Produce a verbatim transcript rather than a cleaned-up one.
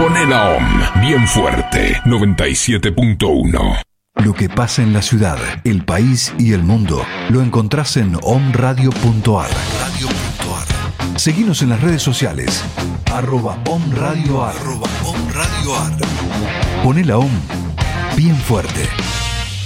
Ponela O M, bien fuerte, noventa y siete punto uno. Lo que pasa en la ciudad, el país y el mundo lo encontrás en omradio punto ar. Seguinos en las redes sociales, arroba omradioar. Arroba omradioar. Ponela O M bien fuerte.